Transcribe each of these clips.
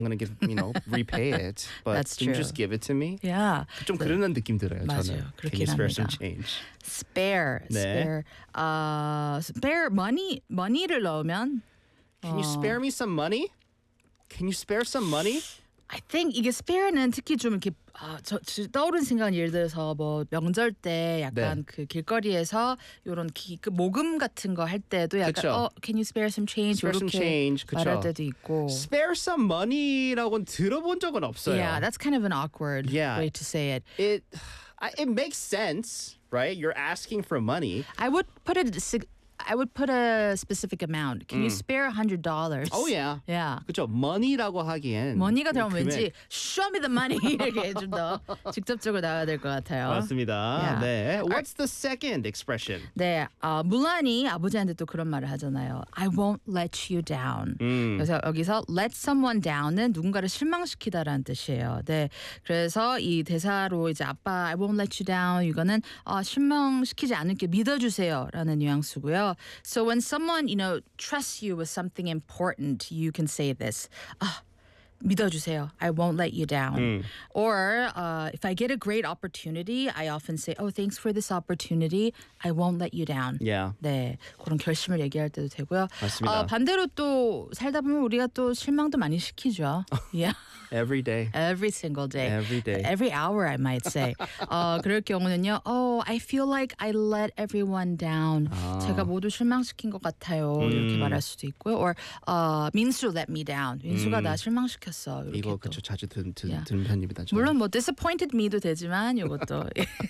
I'm gonna give repay it. But That's can you true. just give it to me? Yeah. 좀 그러는 느낌 들어요. 맞아요. 저는. Can 그렇긴 you spare some 합니다. change? spare, 네. spare. spare money를 넣으면 Can you spare me some money? Can you spare some money? I think 이게 spare는 특히 좀 이렇게 떠오른 생각은 예를 들어서 뭐 명절 때 약간 네. 그 길거리에서 이런 그 모금 같은 거 할 때도 약간 그쵸. can you spare some change Spare some 이렇게 change. 말할 그쵸. 때도 있고. Spare some money라고는 들어본 적은 없어요. Yeah, that's kind of an awkward Yeah. way to say it. It makes sense, right? You're asking for money. I would put a specific amount. Can you spare $100? Oh yeah. Yeah. 그렇죠. money라고 하기엔 머니가 들어가면 금액. 왠지 show me the money 이렇게 좀 더 직접적으로 나와야 될 것 같아요. 맞습니다. Yeah. 네. What's the second expression? 네, 물란이 아버지한테 또 그런 말을 하잖아요. I won't let you down. 그래서 여기서 let someone down은 누군가를 실망시키다라는 뜻이에요. 네, 그래서 이 대사로 이제 아빠 I won't let you down 이거는 실망시키지 않을게 믿어주세요라는 뉘앙스고요. So when someone trusts you with something important, you can say this. 믿어주세요. I won't let you down. Or if I get a great opportunity, I often say, oh, thanks for this opportunity. I won't let you down. Yeah. 네, 그런 결심을 얘기할 때도 되고요. 맞습니다. 반대로 또 살다 보면 우리가 또 실망도 많이 시키죠. Yeah. Every day. Every single day. Every day. Every hour, I might say. 그럴 경우는요. Oh, I feel like I let everyone down. 제가 모두 실망시킨 것 같아요. 이렇게 말할 수도 있고요. Or 민수 let me down. 민수가 나 실망시켰어. 이렇게 이거 또. 그쵸 자주 듣는 Yeah. 편입니다. 저는. 물론 뭐 disappointed me도 되지만 이것도.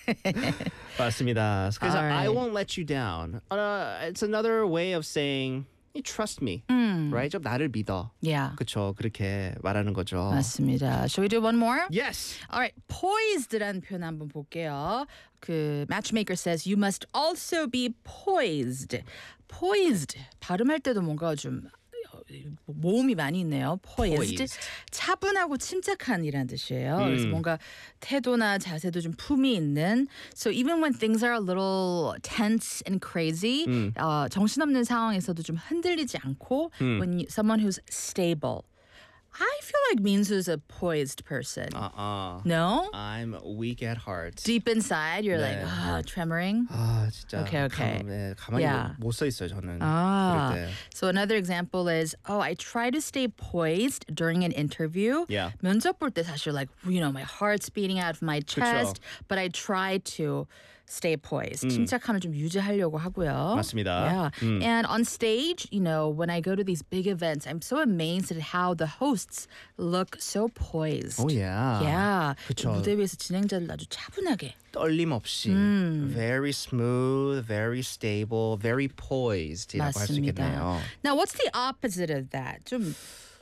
맞습니다. 그래서 All right. I won't let you down. It's another way of saying you trust me, right? 좀 나를 믿어. Yeah. 그쵸 그렇게 말하는 거죠. 맞습니다. Shall we do one more? Yes. Alright, poised라는 표현 한번 볼게요. 그 matchmaker says you must also be poised. Poised 발음할 때도 뭔가 좀 모음이 많이 있네요. Poised. 차분하고 침착한이라는 뜻이에요. 그래서 뭔가 태도나 자세도 좀 품이 있는. So even when things are a little tense and crazy, 정신없는 상황에서도 좀 흔들리지 않고 when someone who's stable. I feel like Minsu's a poised person. No? I'm weak at heart. Deep inside, you're 네. like, tremoring. 진짜. Okay. 가만히 Yeah. 못 서 있어요 저는. 그럴 때. So another example is, I try to stay poised during an interview. Yeah. 면접 볼 때 사실 like, my heart's beating out of my chest, but I try to stay poised. 침착함을 좀 유지하려고 하고요. 맞습니다. Yeah. And on stage, when I go to these big events, I'm so amazed at how the hosts look so poised. Oh yeah. Yeah. 그쵸. 무대 위에서 진행자들 아주 차분하게. 떨림 없이 very smooth, very stable, very poised이라고 할 수 있겠네요. Now, what's the opposite of that? 좀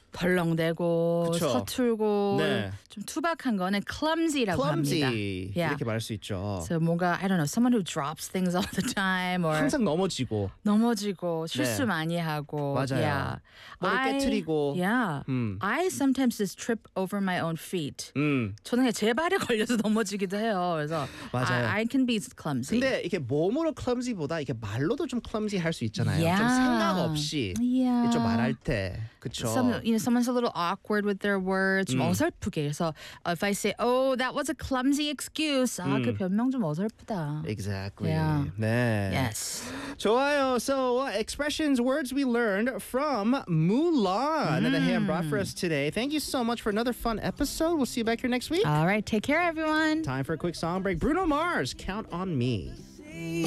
덜렁대고 그쵸. 서툴고 네. 좀 투박한 거는 clumsy라고 clumsy 합니다. Yeah. 이렇게 말할 수 있죠. So 뭔가 I don't know, someone who drops things all the time or 항상 넘어지고 넘어지고 실수 네. 많이 하고. 맞아요. Yeah. 머리 깨트리고. Yeah. I sometimes just trip over my own feet. 저는 그냥 제 발에 걸려서 넘어지기도 해요. 그래서 맞아요. I can be clumsy. 근데 이게 몸으로 clumsy보다 이게 말로도 좀 clumsy 할 수 있잖아요. Yeah. 좀 생각 없이 Yeah. 좀 말할 때 그쵸. Someone's a little awkward with their words, 좀 어설프게. 그래서 if I say, oh, that was a clumsy excuse. 그 변명 좀 어설프다. Exactly. Yeah. 네. Yes. 좋아요. So expressions, words we learned from Mulan that Ham brought for us today. Thank you so much for another fun episode. We'll see you back here next week. All right, take care, everyone. Time for a quick song break. Bruno Mars, Count on Me.